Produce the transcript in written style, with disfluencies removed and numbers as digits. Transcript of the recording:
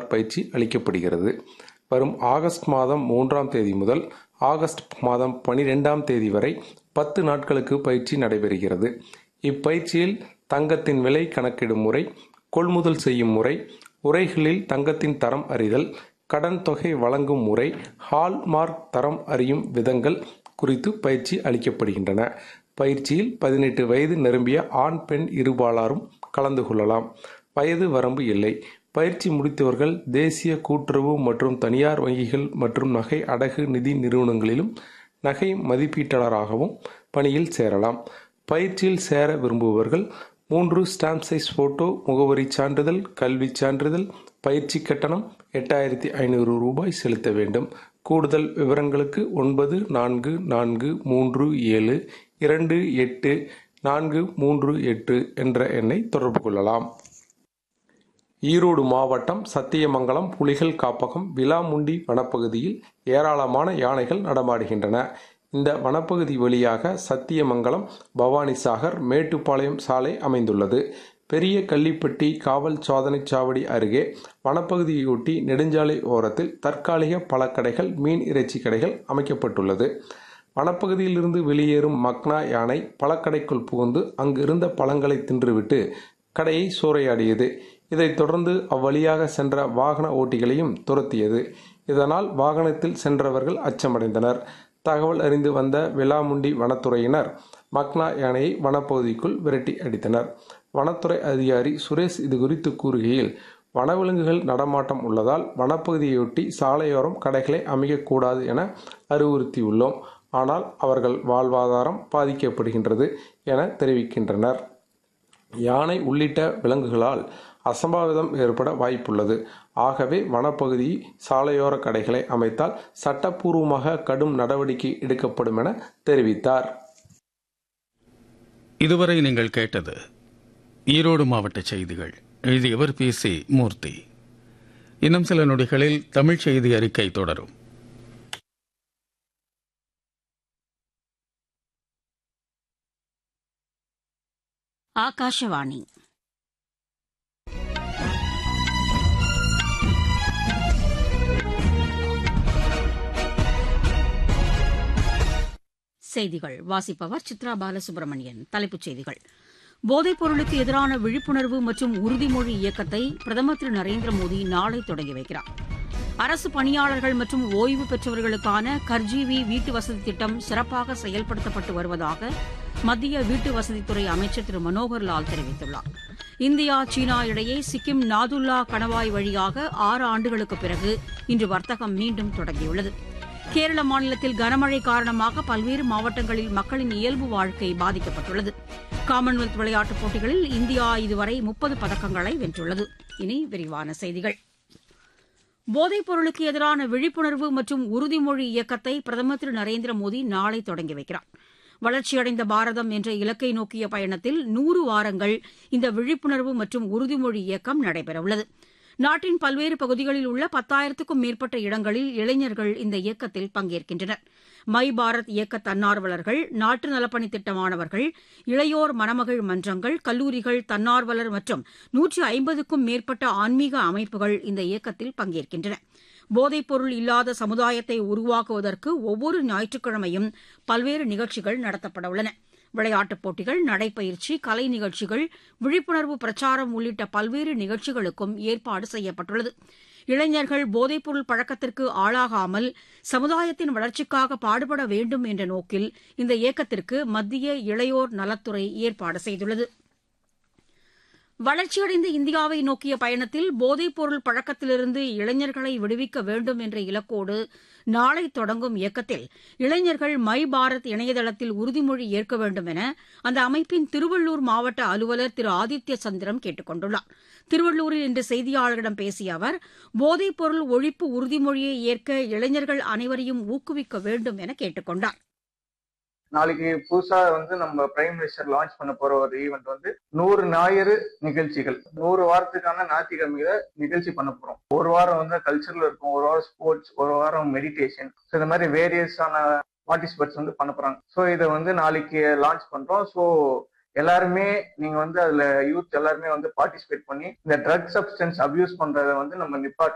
Sir பயிற்சி அளிக்கப்படுகிறது. வரும் ஆகஸ்ட் மாதம் 3ஆம் தேதி முதல் ஆகஸ்ட் மாதம் 12ஆம் தேதி வரை 10 நாட்களுக்கு பயிற்சி நடைபெறுகிறது. இப்பயிற்சியில் தங்கத்தின் விலை கணக்கிடும் முறை, கொள்முதல் செய்யும் முறை, உறைகளில் தங்கத்தின் தரம் அறிதல், கடன் தொகை வழங்கும் முறை, ஹால்மார்க் தரம் அறியும் விதங்கள் குறித்து பயிற்சி அளிக்கப்படுகின்றன. பயிற்சியில் 18 வயது நிரம்பிய ஆண், பெண் இருபாலாரும் கலந்து கொள்ளலாம். வயது வரம்பு இல்லை. பயிற்சி முடித்தவர்கள் தேசிய கூட்டுறவு மற்றும் தனியார் வங்கிகள் மற்றும் நகை அடகு நிதி நிறுவனங்களிலும் நகை மதிப்பீட்டாளராகவும் பணியில் சேரலாம். பயிற்சியில் சேர விரும்புபவர்கள் 3 ஸ்டாம்ப் சைஸ் போட்டோ, முகவரி சான்றிதழ், கல்வி சான்றிதழ், பயிற்சி கட்டணம் ரூ. 8500 செலுத்த வேண்டும். கூடுதல் விவரங்களுக்கு 9437282438 என்ற எண்ணை தொடர்பு கொள்ளலாம். ஈரோடு மாவட்டம் சத்தியமங்கலம் புலிகள் காப்பகம் விலாமுண்டி வனப்பகுதியில் ஏராளமான யானைகள் நடமாடுகின்றன. இந்த வனப்பகுதி வழியாக சத்தியமங்கலம், பவானிசாகர், மேட்டுப்பாளையம் சாலை அமைந்துள்ளது. பெரிய கள்ளிப்பட்டி காவல் சோதனை சாவடி அருகே வனப்பகுதியொட்டி நெடுஞ்சாலை ஓரத்தில் தற்காலிக பழக்கடைகள், மீன் இறைச்சி கடைகள் அமைக்கப்பட்டுள்ளது. வனப்பகுதியிலிருந்து வெளியேறும் மக்னா யானை பழக்கடைக்குள் புகுந்து அங்கு இருந்த பழங்களை தின்றுவிட்டு கடையை சூறையாடியது. இதைத் தொடர்ந்து அவ்வழியாக சென்ற வாகன ஓட்டிகளையும் துரத்தியது. இதனால் வாகனத்தில் சென்றவர்கள் அச்சமடைந்தனர். தகவல் அறிந்து வந்த விலாமுண்டி வனத்துறையினர் மக்னா யானையை வனப்பகுதிக்குள் விரட்டி அடித்தனர். வனத்துறை அதிகாரி சுரேஷ் இதுகுறித்து கூறுகையில், வனவிலங்குகள் நடமாட்டம் உள்ளதால் வனப்பகுதியொட்டி சாலையோரம் கடைகளை அமைக்கக்கூடாது என அறிவுறுத்தியுள்ளோம். ஆனால் அவர்கள் வாழ்வாதாரம் பாதிக்கப்படுகின்றது என தெரிவிக்கின்றனர். யானை உள்ளிட்ட விலங்குகளால் அசம்பாவிதம் ஏற்பட வாய்ப்புள்ளது. ஆகவே வனப்பகுதி சாலையோர கடைகளை அமைத்தால் சட்டப்பூர்வமாக கடும் நடவடிக்கை எடுக்கப்படும் என தெரிவித்தார். இதுவரை நீங்கள் கேட்டது ஈரோடு மாவட்ட செய்திகள். எழுதியவர் PC மூர்த்தி. இன்னும் சில நொடிகளில் தமிழ் செய்தி அறிக்கை தொடரும். ஆகாஷவாணி. செய்திகள் வாசிப்பவர் சித்ரா பாலசுப்ரமணியன். தலைப்புச் செய்திகள். போதைப் பொருளுக்கு எதிரான விழிப்புணர்வு மற்றும் உறுதிமொழி இயக்கத்தை பிரதமர் திரு நரேந்திர மோடி நாளை தொடங்கி வைக்கிறார். அரசு பணியாளர்கள் மற்றும் ஓய்வு பெற்றவர்களுக்கான கர்ஜீவி வீட்டு வசதி திட்டம் சிறப்பாக செயல்படுத்தப்பட்டு வருவதாக மத்திய வீட்டு வசதித்துறை அமைச்சர் திரு மனோகர் லால் தெரிவித்துள்ளார். இந்தியா, சீனா இடையே சிக்கிம் நாதுல்லா கணவாய் வழியாக 6 ஆண்டுகளுக்குப் பிறகு இன்று வர்த்தகம் மீண்டும் தொடங்கியுள்ளது. கேரள மாநிலத்தில் கனமழை காரணமாக பல்வேறு மாவட்டங்களில் மக்களின் இயல்பு வாழ்க்கை பாதிக்கப்பட்டுள்ளது. காமன்வெல்த் விளையாட்டுப் போட்டிகளில் இந்தியா இதுவரை 30 பதக்கங்களை வென்றுள்ளது. இனி விரிவான செய்திகள். போதைப் பொருளுக்கு எதிரான விழிப்புணர்வு மற்றும் உறுதிமொழி இயக்கத்தை பிரதமர் திரு நரேந்திர மோடி நாளை தொடங்கி வைக்கிறார். வளர்ச்சியடைந்த பாரதம் என்ற இலக்கை நோக்கிய பயணத்தில் 100 வாரங்கள் இந்த விழிப்புணர்வு மற்றும் உறுதிமொழி இயக்கம் நடைபெறவுள்ளது. நாட்டின் பல்வேறு பகுதிகளில் உள்ள 10,000க்கும் மேற்பட்ட இடங்களில் இளைஞர்கள் இந்த இயக்கத்தில் பங்கேற்கின்றனர். மை பாரத் இயக்க தன்னார்வலர்கள், நாட்டு நலப்பணி திட்ட மாணவர்கள், இளையோர் மணமகள் மன்றங்கள், கல்லூரிகள், தன்னார்வலர் மற்றும் 150க்கும் மேற்பட்ட ஆன்மீக அமைப்புகள் இந்த இயக்கத்தில் பங்கேற்கின்றன. போதைப் பொருள் இல்லாத சமுதாயத்தை உருவாக்குவதற்கு ஒவ்வொரு ஞாயிற்றுக்கிழமையும் பல்வேறு நிகழ்ச்சிகள் நடத்தப்படவுள்ளன. விளையாட்டுப் போட்டிகள், நடைப்பயிற்சி, கலை நிகழ்ச்சிகள், விழிப்புணர்வு பிரச்சாரம் உள்ளிட்ட பல்வேறு நிகழ்ச்சிகளுக்கும் ஏற்பாடு செய்யப்பட்டுள்ளது. இளைஞர்கள் போதைப்பொருள் பழக்கத்திற்கு ஆளாகாமல் சமுதாயத்தின் வளர்ச்சிக்காக பாடுபட வேண்டும் என்ற நோக்கில் இந்த இயக்கத்திற்கு மத்திய இளையோர் நலத்துறை ஏற்பாடு செய்துள்ளது. வளர்ச்சியடைந்த இந்தியாவை நோக்கிய பயணத்தில் போதைப் பொருள் பழக்கத்திலிருந்து இளைஞர்களை விடுவிக்க வேண்டும் என்ற இலக்கோடு நாளை தொடங்கும் இயக்கத்தில் இளைஞர்கள் மை பாரத் இணையதளத்தில் உறுதிமொழி ஏற்க வேண்டும் என அந்த அமைப்பின் திருவள்ளூர் மாவட்ட அலுவலர் திரு ஆதித்ய சந்திரம் கேட்டுக் கொண்டுள்ளார். திருவள்ளூரில் இன்று செய்தியாளர்களிடம் பேசிய அவர், போதைப் பொருள் ஒழிப்பு உறுதிமொழியை ஏற்க இளைஞர்கள் அனைவரையும் ஊக்குவிக்க வேண்டும் என கேட்டுக் கொண்டார். நாளைக்கு புதுசா நம்ம பிரைம் மினிஸ்டர் லான்ச் பண்ண போற ஒரு ஈவெண்ட் 100 ஞாயிறு நிகழ்ச்சிகள், 100 வாரத்துக்கான ஞாயிற்றுக்கிழமையில நிகழ்ச்சி பண்ண போறோம். ஒரு வாரம் கல்ச்சரல் இருக்கும், ஒரு வாரம் ஸ்போர்ட்ஸ், ஒரு வாரம் மெடிடேஷன், இந்த மாதிரி வேரியஸான பார்ட்டிசிபேட்ஸ் பண்ண போறாங்க. ஸோ இதை நாளைக்கு லான்ச் பண்றோம். ஸோ எல்லாருமே நீங்க அதுல யூத் எல்லாருமே பார்ட்டிசிபேட் பண்ணி இந்த ட்ரக் சப்ஸ்டன்ஸ் அபியூஸ் பண்றதை நம்ம நிப்பாட்ட